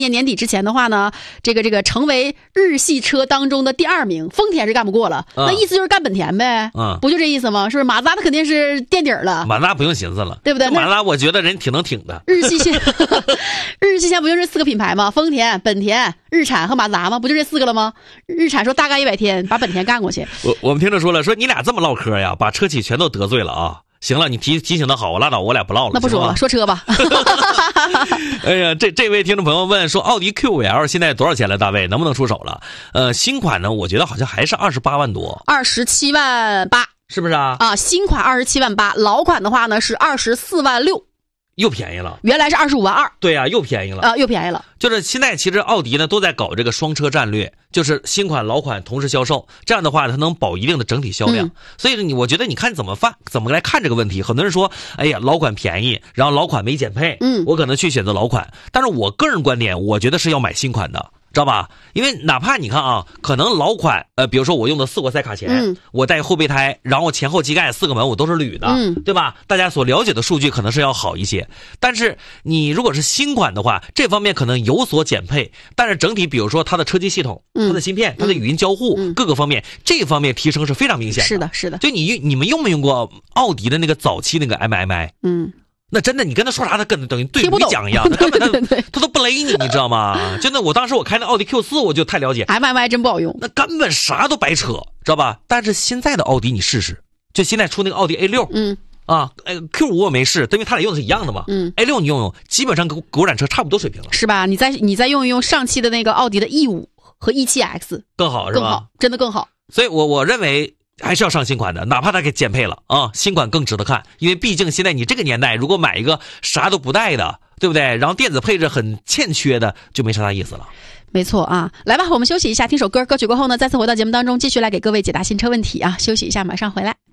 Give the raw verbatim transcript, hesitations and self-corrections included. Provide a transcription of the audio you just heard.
年年底之前的话呢，这个这个成为日系车当中的第二名，丰田是干不过了，嗯、那意思就是干本田呗，嗯，不就这意思吗？是不是？马自达的肯定是垫底了， 马自达不用寻思了， 对不对？ 马自达我觉得人挺能挺的。 日系现日系现在不就是四个品牌吗？丰田、本田、日产和马自达吗？不就这四个了吗？日产说大干一百天，把本田干过去。 我我们听着说了，说你俩这么唠嗑呀，把车企全都得罪了啊。行了，你提提醒的好，我拉倒，我俩不唠了。 那不说了，说车吧。 哎呀，这这位听众朋友问说，奥迪 Q 五 L 现在多少钱了？大卫能不能出手了？呃，新款呢，我觉得好像还是二十八万多， 二十七万八， 是不是啊？ 啊，新款二十七万八，老款的话呢是二十四万六。 又便宜了， 原来是二十五万二。 对呀、啊，又便宜了啊、呃，又便宜了。 就是现在其实奥迪呢都在搞这个双车战略，就是新款老款同时销售，这样的话它能保一定的整体销量。嗯、所以你我觉得你看怎么办，怎么来看这个问题？很多人说，哎呀，老款便宜，然后老款没减配，嗯，我可能去选择老款。但是我个人观点，我觉得是要买新款的。知道吧？因为哪怕你看啊，可能老款，呃，比如说我用的四活塞卡钳，嗯、我带后备胎，然后前后机盖四个门我都是铝的，嗯、对吧？大家所了解的数据可能是要好一些。但是你如果是新款的话，这方面可能有所减配，但是整体，比如说它的车机系统、嗯、它的芯片、它的语音交互、嗯、各个方面，这方面提升是非常明显的。 是的，是的。 就你你们用没用过奥迪的那个早期那个 M M I？ 嗯。那真的，你跟他说啥，他跟等于对你讲一样，他根本他他都不勒你，你知道吗？真的，我当时我开那奥迪 Q 四，我就太了解 ，M M I 真不好用， 那根本啥都白扯，知道吧？但是现在的奥迪你试试，就现在出那个奥迪 A 六，嗯啊，呃 Q 五我没试，因为他俩用的是一样的嘛，嗯 ，A 六你用用，基本上跟国产车差不多水平了， 是吧？你再你再用一用上汽的那个奥迪的 E 五 和 E 七 X， 更好是吧？ 更好，真的更好。 所以我我认为。还是要上新款的，哪怕它给减配了啊，新款更值得看，因为毕竟现在你这个年代，如果买一个啥都不带的，对不对？然后电子配置很欠缺的，就没啥大意思了。 没错啊，来吧，我们休息一下，听首歌，歌曲过后呢，再次回到节目当中，继续来给各位解答新车问题啊。休息一下，马上回来。